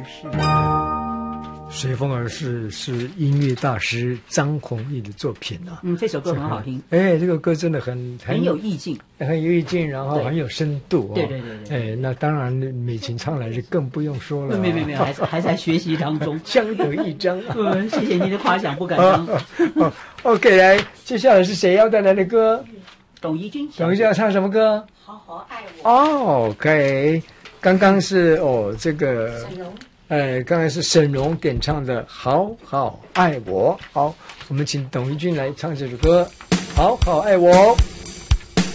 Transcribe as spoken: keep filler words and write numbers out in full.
逝》。 随风而逝是音乐大师张弘毅的作品啊。 嗯，这首歌很好听。 哎，这个歌真的很很有意境， 很有意境，然后很有深度、哦。 对对对对。 哎，那当然美琴唱来就更不用说了、啊。 没没没，还还在学习当中， 相得益彰。 嗯，谢谢您的夸奖，不敢当。 哦哦、OK， 来，接下来是谁要带来的歌？ 董怡君。 董怡君要唱什么歌？ 好好爱我。 哦 ，OK， 刚刚是哦这个。 沈荣。 哎，刚才是沈荣点唱的《好好爱我》。好，我们请董怡君来唱这首歌《好好爱我》。